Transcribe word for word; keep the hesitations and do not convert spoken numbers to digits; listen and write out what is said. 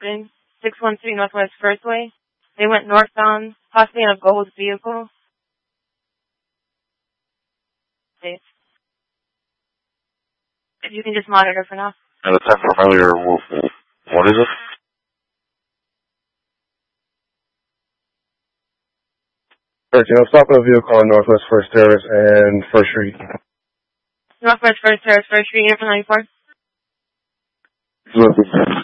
six one three Northwest First Way. They went northbound, possibly in a gold vehicle. If you can just monitor for now. And the time from earlier, what is it? thirteen, I'm stopping a vehicle on Northwest First Terrace and First Street. Northwest First Terrace, First Street, here for ninety-four. Listen.